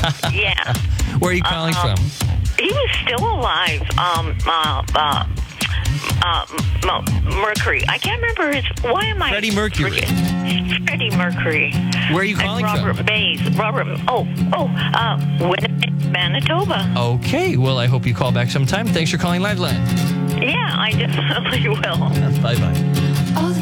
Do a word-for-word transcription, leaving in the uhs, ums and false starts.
Yeah. Where are you calling Um, from? He was still alive. Um, uh, uh, uh, M- Mercury. I can't remember his. Why am I? Freddie Mercury. forget- Freddie Mercury. Where are you And calling Robert from? Mays. Robert. Oh, oh. Uh, Winnipeg, Manitoba. Okay. Well, I hope you call back sometime. Thanks for calling Liveline. Yeah, I definitely will. Bye bye. All the